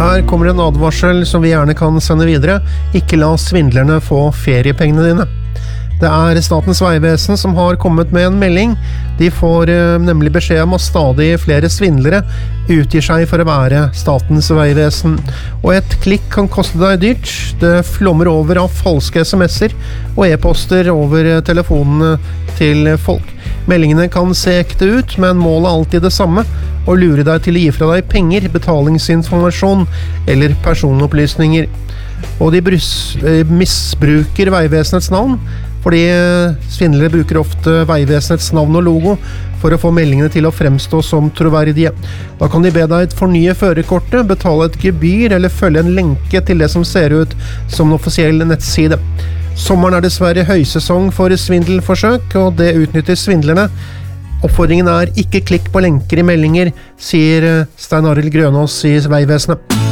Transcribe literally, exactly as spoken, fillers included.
Her kommer en advarsel som vi gjerne kan sende videre. Ikke la svindlerne få feriepengene dine. Det er Statens vegvesen som har kommet med en melding. De får eh, nemlig beskjed om at stadig flere svindlere utgir seg for å være Statens vegvesen. Og et klikk kan koste deg dyrt. Det flommer over av falske sms'er og e-poster over telefonene til folk. Meldingene kan se ekte ut, men målet er alltid det samme: å lure deg til å gi fra deg penger, betalingsinformasjon eller personopplysninger. Og de brus, eh, misbruker Vegvesenets navn, fordi svindlere bruker ofte Vegvesenets navn og logo for å få meldingene til å fremstå som troverdige. Da kan de be deg fornye førerkortet, betale et gebyr eller følge en lenke til det som ser ut som en offisiell nettside. Sommeren er dessverre høysesong for svindelforsøk, og det utnytter svindlerne. Oppfordringen er ikke klikk på lenker i meldinger, sier Stein Arild Grønås i Vegvesenet.